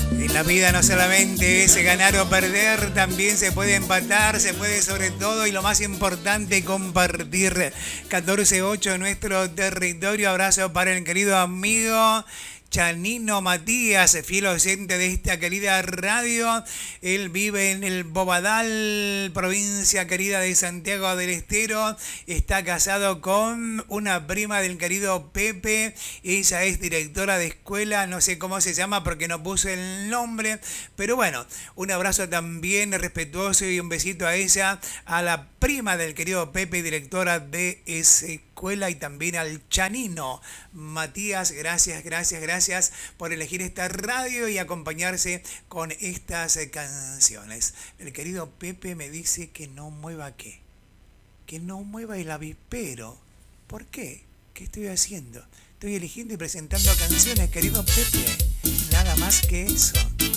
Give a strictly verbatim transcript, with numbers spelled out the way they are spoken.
En la vida no solamente es ganar o perder, también se puede empatar, se puede sobre todo y lo más importante compartir. catorce ocho en nuestro territorio. Abrazo para el querido amigo Chanino Matías, fiel oyente de esta querida radio. Él vive en el Bobadal, provincia querida de Santiago del Estero. Está casado con una prima del querido Pepe. Ella es directora de escuela, no sé cómo se llama porque no puse el nombre. Pero bueno, un abrazo también respetuoso y un besito a ella, a la prima del querido Pepe, directora de esa escuela, y también al Chanino Matías. Gracias, gracias, gracias por elegir esta radio y acompañarse con estas canciones. El querido Pepe me dice que no mueva qué, que no mueva el avispero. ¿Por qué? ¿Qué estoy haciendo? Estoy eligiendo y presentando canciones, querido Pepe. Nada más que eso.